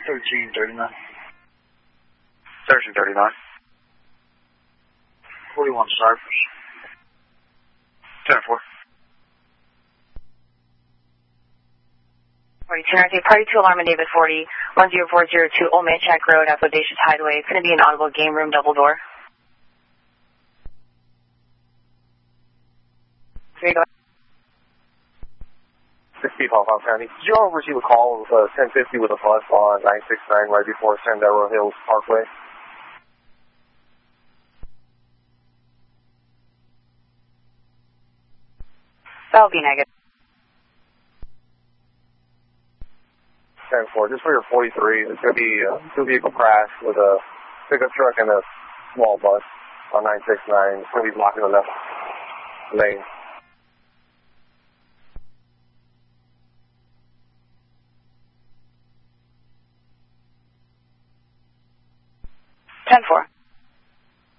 1339. 1339. 41 Cypress. 10-4. 42, party 2 alarm on David 40, 10402 Old Manchac Road, Appalachian Highway. It's going to be an audible game room double door. Here you go. 60 Pawpaw County. Did you all receive a call with 1050 with a bus on 969 right before Sandero Hills Parkway? That'll be negative. 10-4. Just for your 43, there's going to be a two-vehicle crash with a pickup truck and a small bus on 969. It's going to be blocking the left lane. 10-4.